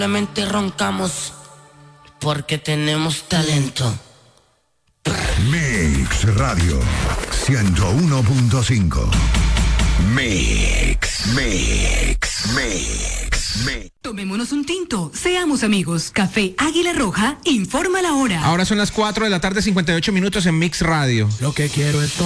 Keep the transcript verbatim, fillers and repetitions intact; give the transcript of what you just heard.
Solamente roncamos porque tenemos talento. Mix Radio ciento uno punto cinco. Mix, Mix, Mix, Mix. Tomémonos un tinto, seamos amigos. Café Águila Roja informa la hora. Ahora son las cuatro de la tarde, cincuenta y ocho minutos en Mix Radio. Lo que quiero es